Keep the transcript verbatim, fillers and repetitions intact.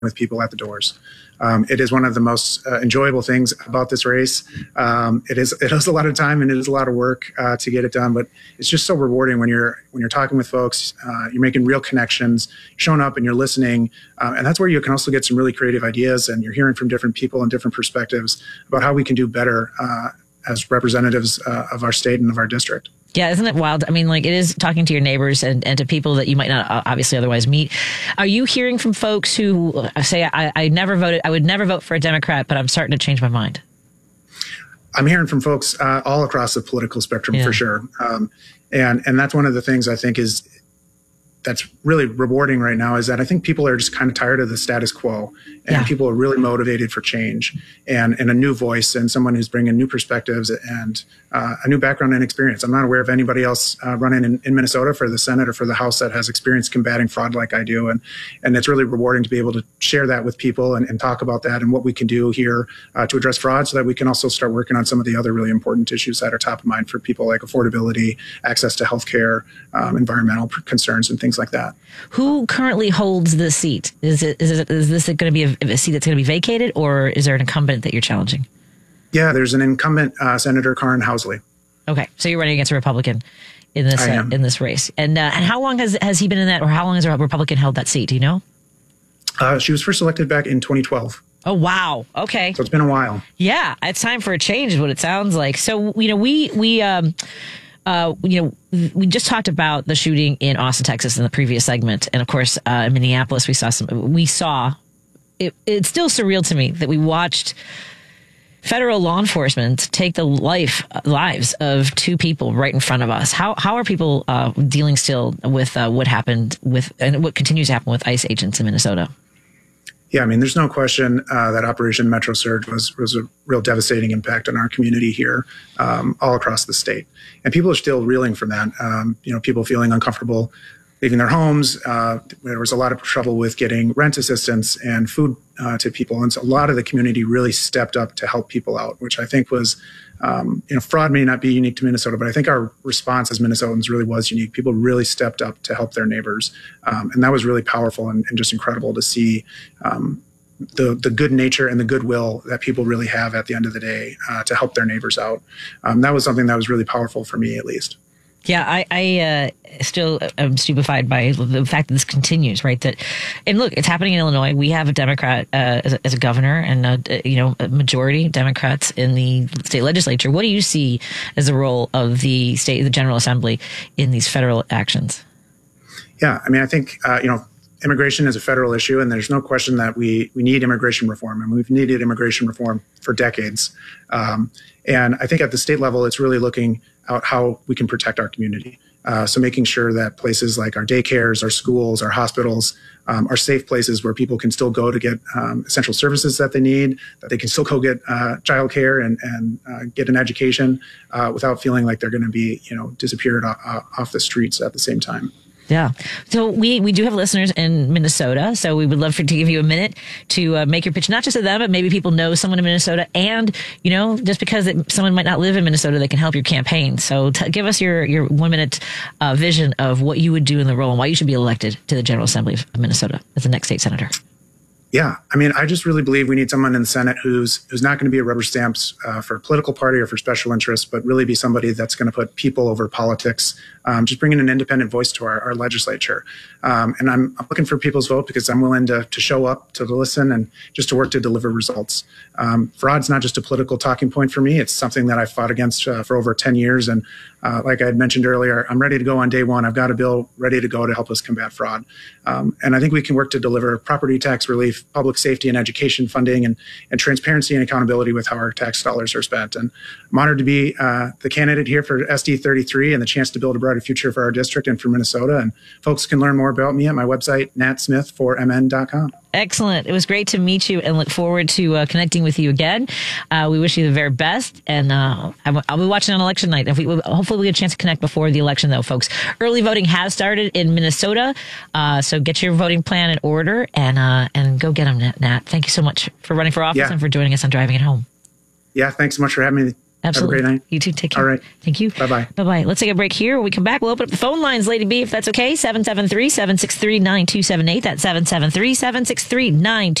with people at the doors. Um, it is one of the most uh, enjoyable things about this race. Um, it is it is a lot of time and it is a lot of work uh, to get it done, but it's just so rewarding when you're when you're talking with folks. Uh, you're making real connections, showing up and you're listening, uh, and that's where you can also get some really creative ideas. And you're hearing from different people and different perspectives about how we can do better uh, as representatives uh, of our state and of our district. Yeah, isn't it wild? I mean, like, it is talking to your neighbors and, and to people that you might not obviously otherwise meet. Are you hearing from folks who say, I, I never voted, I would never vote for a Democrat, but I'm starting to change my mind? I'm hearing from folks uh, all across the political spectrum, yeah. for sure. Um, and, and that's one of the things I think is that's really rewarding right now, is that I think people are just kind of tired of the status quo, and yeah. people are really motivated for change and, and a new voice and someone who's bringing new perspectives and uh, a new background and experience. I'm not aware of anybody else uh, running in, in Minnesota for the Senate or for the House that has experience combating fraud like I do. And, and it's really rewarding to be able to share that with people and, and talk about that and what we can do here uh, to address fraud, so that we can also start working on some of the other really important issues that are top of mind for people, like affordability, access to healthcare, um, environmental concerns, and things like that. Who currently holds the seat? Is it is it is this going to be a, a seat that's going to be vacated, or is there an incumbent that you're challenging? Yeah, there's an incumbent, uh, Senator Karin Housley. Okay, so you're running against a Republican in this I uh, am. in this race, and uh, and how long has has he been in that, or how long has a Republican held that seat? Do you know? Uh, she was first elected back in twenty twelve. Oh, wow. Okay. So it's been a while. Yeah, it's time for a change is what it sounds like. So, you know, we, we, um, uh, you know, we just talked about the shooting in Austin, Texas in the previous segment. And of course, uh, in Minneapolis, we saw some, we saw, it, it's still surreal to me that we watched federal law enforcement take the life lives of two people right in front of us. How, how are people, uh, dealing still with, uh, what happened with, and what continues to happen with ICE agents in Minnesota? Yeah, I mean, there's no question uh, that Operation Metro Surge was was a real devastating impact on our community here, um, all across the state, and people are still reeling from that. Um, you know, people feeling uncomfortable leaving their homes. Uh, there was a lot of trouble with getting rent assistance and food uh, to people, and so a lot of the community really stepped up to help people out, which I think was, um, you know, fraud may not be unique to Minnesota, but I think our response as Minnesotans really was unique. People really stepped up to help their neighbors, um, and that was really powerful and, and just incredible to see um, the the good nature and the goodwill that people really have at the end of the day uh, to help their neighbors out. Um, that was something that was really powerful for me, at least. Yeah, I, I uh, still am stupefied by the fact that this continues, right? That, and look, it's happening in Illinois. We have a Democrat uh, as, a, as a governor, and uh, you know, a majority Democrats in the state legislature. What do you see as the role of the state, the General Assembly, in these federal actions? Yeah, I mean, I think uh, you know, immigration is a federal issue, and there's no question that we we need immigration reform, and we've needed immigration reform for decades. Um, and I think at the state level, it's really looking out how we can protect our community. Uh, so making sure that places like our daycares, our schools, our hospitals um, are safe places where people can still go to get um, essential services that they need, that they can still go get uh, childcare and, and uh, get an education uh, without feeling like they're going to be, you know, disappeared off, off the streets at the same time. Yeah. So we, we do have listeners in Minnesota. So we would love for to give you a minute to uh, make your pitch, not just to them, but maybe people know someone in Minnesota. And, you know, just because it, someone might not live in Minnesota, they can help your campaign. So t- give us your, your one minute uh, vision of what you would do in the role and why you should be elected to the General Assembly of Minnesota as the next state senator. Yeah, I mean, I just really believe we need someone in the Senate who's who's not going to be a rubber stamp uh, for a political party or for special interests, but really be somebody that's going to put people over politics, um, just bringing an independent voice to our, our legislature. Um, and I'm, I'm looking for people's vote because I'm willing to, to show up, to listen, and just to work to deliver results. Um, fraud's not just a political talking point for me. It's something that I've fought against uh, for over ten years. And uh, like I had mentioned earlier, I'm ready to go on day one. I've got a bill ready to go to help us combat fraud. Um, and I think we can work to deliver property tax relief, public safety and education funding, and, and transparency and accountability with how our tax dollars are spent. And I'm honored to be uh, the candidate here for S D thirty-three and the chance to build a brighter future for our district and for Minnesota. And folks can learn more about me at my website, nat smith four m n dot com. Excellent. It was great to meet you and look forward to uh, connecting with you again. Uh, we wish you the very best. And uh, I'll be watching on election night. If we, hopefully we get a chance to connect before the election, though, folks. Early voting has started in Minnesota. Uh, so get your voting plan in order and uh, and go get them, Nat. Thank you so much for running for office yeah. and for joining us on Driving It Home. Yeah, thanks so much for having me Absolutely. Have a great night. You too. Take care. All right. Thank you. Bye-bye. Bye-bye. Let's take a break here. When we come back, we'll open up the phone lines, Lady B, if that's okay. seven seven three, seven six three, nine two seven eight. That's seven seven three, seven six three, nine two seven eight.